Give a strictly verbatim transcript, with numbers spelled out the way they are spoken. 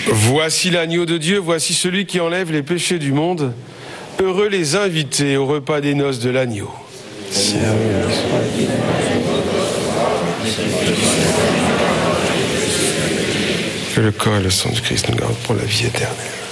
Voici l'agneau de Dieu, voici celui qui enlève les péchés du monde. Heureux les invités au repas des noces de l'agneau. Que le corps et le sang du Christ nous gardent pour la vie éternelle.